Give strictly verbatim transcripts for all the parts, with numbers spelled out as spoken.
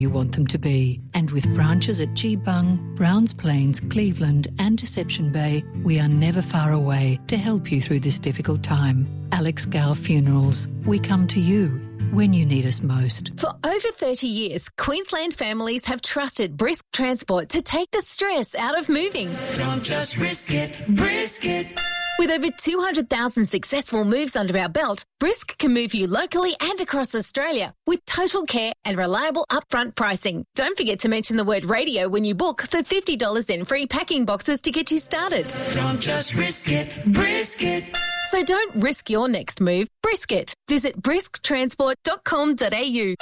you want them to be. And with branches at Geebung, Browns Plains, Cleveland and Deception Bay, we are never far away to help you through this difficult time. Alex Gow Funerals. We come to you when you need us most. For over thirty years, Queensland families have trusted Brisk Transport to take the stress out of moving. Don't just risk it, brisk it. With over two hundred thousand successful moves under our belt, Brisk can move you locally and across Australia with total care and reliable upfront pricing. Don't forget to mention the word radio when you book for fifty dollars in free packing boxes to get you started. Don't just risk it, brisk it. So don't risk your next move, brisk it. Visit brisk transport dot com dot a u.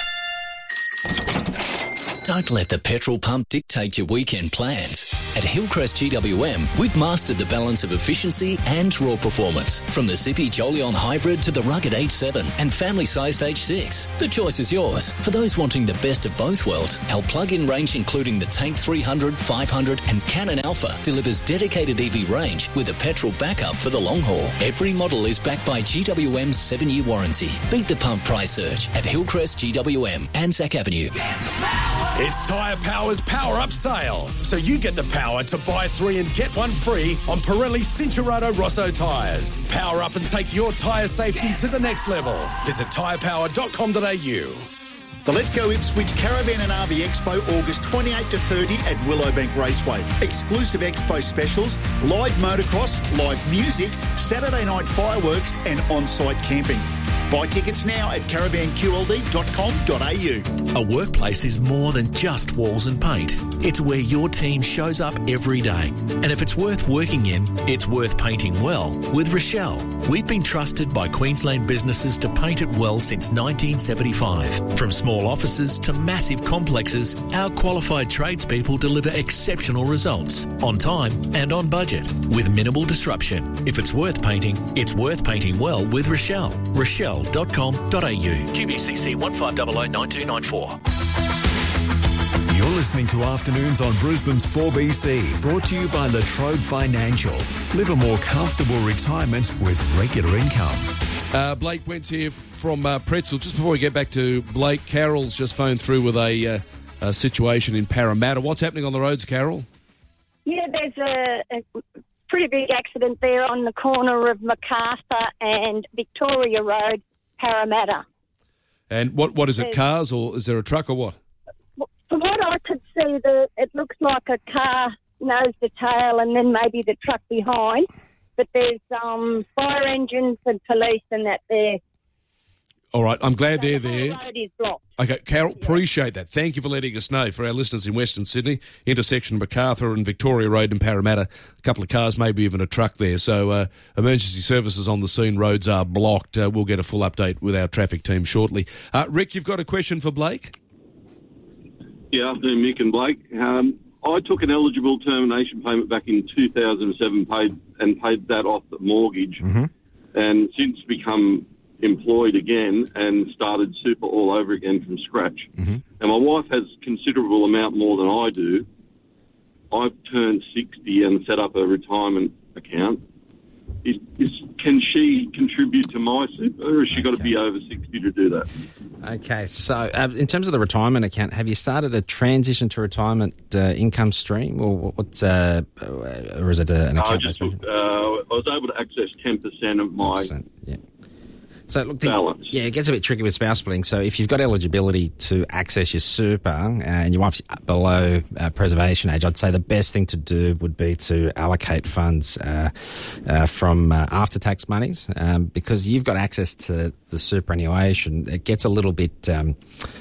Don't let the petrol pump dictate your weekend plans. At Hillcrest G W M, we've mastered the balance of efficiency and raw performance. From the zippy Jolion Hybrid to the rugged H seven and family-sized H six. The choice is yours. For those wanting the best of both worlds, our plug-in range including the Tank three hundred, five hundred and Cannon Alpha delivers dedicated E V range with a petrol backup for the long haul. Every model is backed by G W M's seven-year warranty. Beat the pump price surge at Hillcrest G W M, Anzac Avenue. It's Tyre Power's Power Up Sale. So you get the power to buy three and get one free on Pirelli Cincherato Rosso tyres. Power up and take your tyre safety to the next level. Visit tyre power dot com dot a u. The Let's Go Ipswich Caravan and R V Expo, August twenty-eighth to thirtieth at Willowbank Raceway. Exclusive expo specials, live motocross, live music, Saturday night fireworks and on-site camping. Buy tickets now at caravan q l d dot com dot a u. A workplace is more than just walls and paint. It's where your team shows up every day. And if it's worth working in, it's worth painting well with Rochelle. We've been trusted by Queensland businesses to paint it well since nineteen seventy-five. From small offices to massive complexes, our qualified tradespeople deliver exceptional results on time and on budget with minimal disruption. If it's worth painting, it's worth painting well with Rochelle. Rochelle dot com dot a u. Q B C C one five zero zero nine two nine four. You're listening to Afternoons on Brisbane's four B C, brought to you by Latrobe Financial. Live a more comfortable retirement with regular income. Uh, Blake Wentz here from uh, Pretzel. Just before we get back to Blake, Carol's just phoned through with a, uh, a situation in Parramatta. What's happening on the roads, Carol? Yeah, there's a, a pretty big accident there on the corner of Macarthur and Victoria Road, Parramatta. And what what is it, cars or is there a truck or what? From what I could see, the, it looks like a car nose to tail and then maybe the truck behind. But there's um, fire engines and police and that there. All right, I'm glad so they're the there. road is blocked. Okay, Carol, appreciate that. Thank you for letting us know. For our listeners in Western Sydney, intersection Macarthur and Victoria Road in Parramatta, a couple of cars, maybe even a truck there. So uh, emergency services on the scene, roads are blocked. Uh, we'll get a full update with our traffic team shortly. Uh, Rick, you've got a question for Blake? Yeah, afternoon, Mick and Blake. Um, I took an eligible termination payment back in two thousand seven paid and paid that off the mortgage Mm-hmm. and since become employed again and started super all over again from scratch. Mm-hmm. And my wife has considerable amount more than I do. I've turned sixty and set up a retirement account. Is, is, can she contribute to my super, or has she got to be over sixty to do that? Okay, so uh, in terms of the retirement account, have you started a transition to retirement uh, income stream, or what's, uh, or is it a, an I account? just took, uh, I was able to access ten percent of my yeah. So look, the, balance. Yeah, it gets a bit tricky with spouse splitting. So if you've got eligibility to access your super uh, and your wife's below uh, preservation age, I'd say the best thing to do would be to allocate funds uh, uh, from uh, after-tax monies um, because you've got access to the superannuation. It gets a little bit... Um,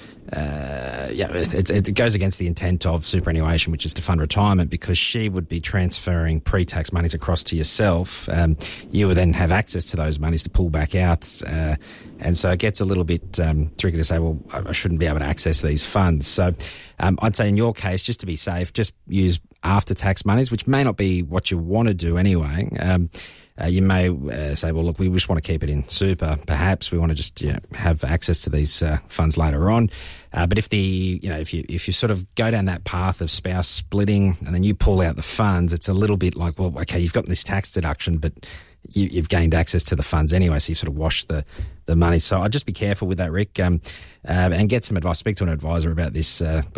Uh, yeah, it, it goes against the intent of superannuation, which is to fund retirement, because she would be transferring pre-tax monies across to yourself. Um, you would then have access to those monies to pull back out. Uh, and so it gets a little bit um, tricky to say, well, I shouldn't be able to access these funds. So um, I'd say in your case, just to be safe, just use after-tax monies, which may not be what you want to do anyway. Um, Uh, you may uh, say, well, look, we just want to keep it in super. Perhaps we want to just you know, have access to these uh, funds later on. Uh, but if the, you know, if you if you sort of go down that path of spouse splitting and then you pull out the funds, it's a little bit like, well, okay, you've got this tax deduction, but you, you've gained access to the funds anyway, so you've sort of washed the, the money. So I'd just be careful with that, Rick, um, uh, and get some advice. Speak to an advisor about this uh,